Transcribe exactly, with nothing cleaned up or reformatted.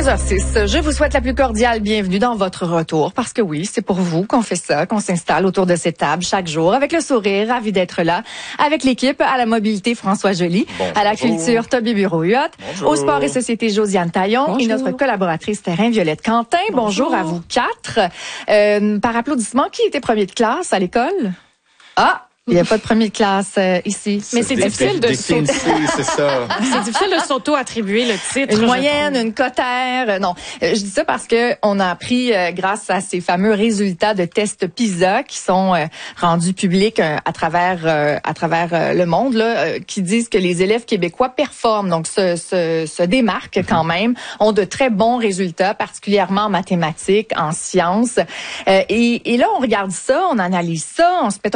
treize heures six, je vous souhaite la plus cordiale bienvenue dans votre retour, parce que oui, c'est pour vous qu'on fait ça, qu'on s'installe autour de cette table chaque jour, avec le sourire, ravi d'être là, avec l'équipe, à la mobilité François Joly, Bonjour. À la culture Toby Bureau-Huot, au sport et société Josiane Taillon Bonjour. Et notre collaboratrice terrain Violette Quentin. Bonjour, Bonjour à vous quatre. Euh, par applaudissement, qui était premier de classe à l'école? Ah! Il n'y a pas de premier de classe euh, ici. Mais c'est difficile de c'est ça. C'est difficile de s'auto-attribuer le titre. Une moyenne, une cotère. Euh, non, euh, je dis ça parce que on a appris euh, grâce à ces fameux résultats de tests PISA qui sont euh, rendus publics euh, à travers euh, à travers euh, le monde là, euh, qui disent que les élèves québécois performent, donc se se, se démarquent mm-hmm. quand même, ont de très bons résultats, particulièrement en mathématiques, en sciences. Euh, et, et là, on regarde ça, on analyse ça, on se pète